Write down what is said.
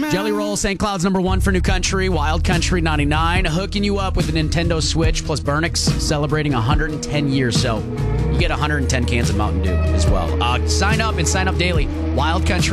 Jelly Roll, St. Cloud's #1 for New Country, Wild Country 99, hooking you up with a Nintendo Switch plus Burnix, celebrating 110 years. So you get 110 cans of Mountain Dew as well. Sign up and sign up daily. Wild Country